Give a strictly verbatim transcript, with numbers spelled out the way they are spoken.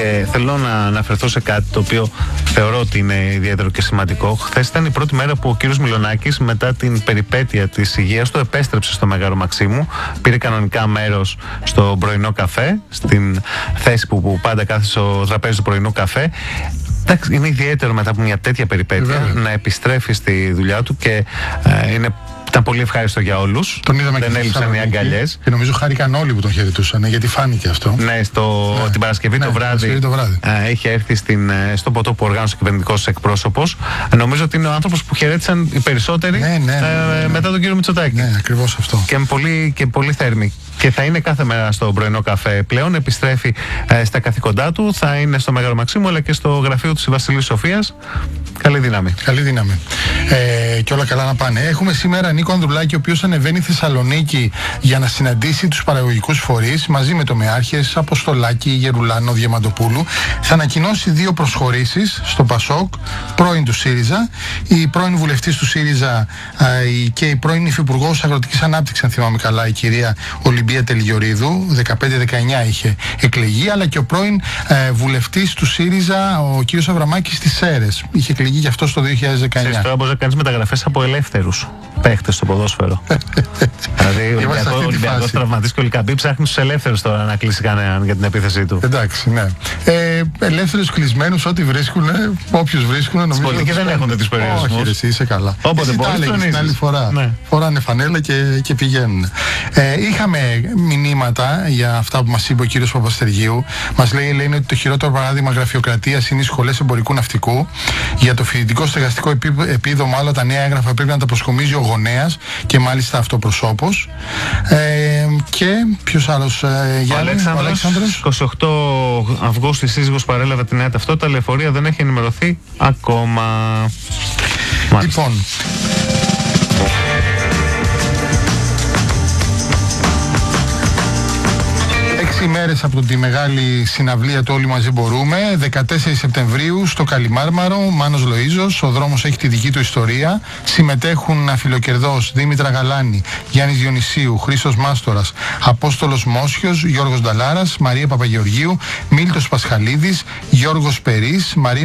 Και θέλω να αναφερθώ σε κάτι το οποίο θεωρώ ότι είναι ιδιαίτερο και σημαντικό. Χθες ήταν η πρώτη μέρα που ο κύριος Μιλονάκης, μετά την περιπέτεια της υγείας του, επέστρεψε στο Μέγαρο Μαξίμου. Πήρε κανονικά μέρος στο πρωινό καφέ, στην θέση που, που πάντα κάθεται στο τραπέζι του πρωινού καφέ. Εντάξει, είναι ιδιαίτερο μετά από μια τέτοια περιπέτεια Βέβαια. να επιστρέφει στη δουλειά του και ε, είναι. Ήταν πολύ ευχάριστο για όλους. Τον είδαμε δεν έλειψαν οι αγκαλιές. Και νομίζω χάρηκαν όλοι που τον χαιρετούσαν, γιατί φάνηκε αυτό. Ναι, στο, ναι. την Παρασκευή, ναι, το βράδυ, το βράδυ. Ε, έχει έρθει στην, στο ποτό που οργάνωσε ο κυβερνητικός εκπρόσωπος. Νομίζω ότι είναι ο άνθρωπος που χαιρέτησαν οι περισσότεροι ναι, ναι, ναι, ναι, ναι. Ε, μετά τον κύριο Μητσοτάκη. Ναι, ακριβώς αυτό. Και πολύ, και πολύ θέρμη. Και θα είναι κάθε μέρα στο πρωινό καφέ πλέον. Επιστρέφει ε, στα καθήκοντά του. Θα είναι στο Μέγαρο Μαξίμου αλλά και στο γραφείο του στη Βασιλής Σοφίας. Καλή δύναμη. Καλή δύναμη. Ε, και όλα καλά να πάνε. Έχουμε σήμερα Νίκο Ανδρουλάκη, ο οποίος ανεβαίνει Θεσσαλονίκη για να συναντήσει τους παραγωγικούς φορείς μαζί με τομεάρχες Αποστολάκη, Γερουλάνο, Διαμαντοπούλου. Θα ανακοινώσει δύο προσχωρήσεις στο ΠΑΣΟΚ, πρώην του ΣΥΡΙΖΑ. Η πρώην βουλευτής του ΣΥΡΙΖΑ ε, και η πρώην υφυπουργός Αγροτικής Ανάπτυξης, αν θυμάμαι καλά, η κυρία Ολυμπία Τελγιορίδου, δεκαπέντε δεκαεννιά είχε εκλεγεί, αλλά και ο πρώην ε, βουλευτής του ΣΥΡΙΖΑ, ο κύριος Αβραμάκης στις Σέρρες. Είχε εκλεγεί γι' αυτό στο δύο χιλιάδες δεκαεννιά. Ξέρεις, τώρα μπορείς να κάνεις μεταγραφές από ελεύθερους παίχτες στο ποδόσφαιρο. Δηλαδή, ο Ολυμπιακός τραυματής και ο Λικαμπή ψάχνει στους ελεύθερους τώρα να κλείσει κανέναν για την επίθεσή του. Εντάξει, ναι. Ε, ελεύθερους κλεισμένους, ό,τι βρίσκουν, όποιους βρίσκουν. Στις πολιτικές δεν έχουν τέτοιους περιορισμούς. Όχι, εσύ είσαι καλά. Όποτε μπορείς, την άλλη φορά. Ναι. Φοράνε φανέλα και, και πηγαίνουν. Ε, είχαμε μηνύματα για αυτά που μας είπε ο κύριος Παπαστεργίου. Μας λέει, λέει ότι το χειρότερο παράδειγμα γραφειοκρατίας είναι οι σχολές εμπορικού ναυτικού. Για το φοιτητικό στεγαστικό επίδομα, άλλα τα νέα έγγραφα πρέπει να τα προσκομίζει ο γονέας και μάλιστα αυτοπροσώπος. Ε, και ποιος άλλος, ε, Γιάννη, ο Αλέξανδρος. είκοσι οκτώ Αυγούστου η σύζυγος παρέλαβε τη νέα ταυτότητα, αλλά η εφορία δεν έχει ενημερωθεί ακόμα. Μάλιστα. Λοιπόν. Έξι μέρες από τη μεγάλη συναυλία του Όλοι Μαζί Μπορούμε, δεκατέσσερις Σεπτεμβρίου στο Καλιμάρμαρο, Μάνος Λοΐζος, ο δρόμος έχει τη δική του ιστορία. Συμμετέχουν Αφιλοκερδός, Δήμητρα Γαλάνη, Γιάννης Διονυσίου, Χρήστος Μάστορας, Απόστολος Μόσιος, Γιώργος Νταλάρας, Μαρία Παπαγεωργίου, Μίλτος Πασχαλίδης, Γιώργος Περής, Μαρία